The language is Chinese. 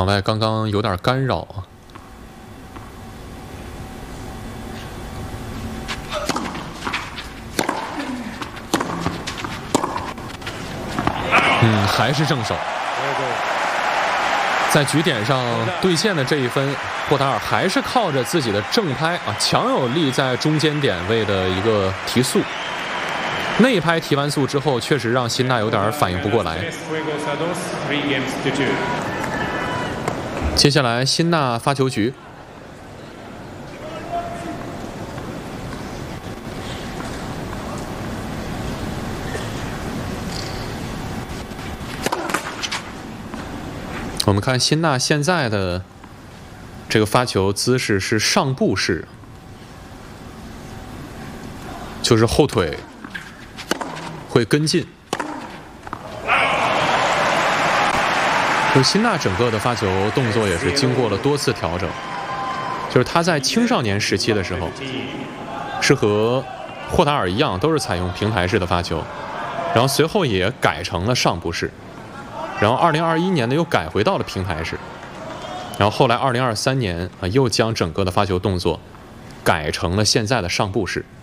场外刚刚有点干扰啊。还是正手。在局点上兑现的这一分，霍达尔还是靠着自己的正拍啊，强有力在中间点位的一个提速。那一拍提完速之后，确实让辛纳有点反应不过来。接下来辛纳发球局。我们看辛纳现在的这个发球姿势是上步式，就是后腿会跟进。就辛纳整个的发球动作也是经过了多次调整，就是他在青少年时期的时候是和霍达尔一样，都是采用平台式的发球，然后随后也改成了上步式。然后2021年呢又改回到了平台式，然后后来2023年又将整个的发球动作改成了现在的上步式。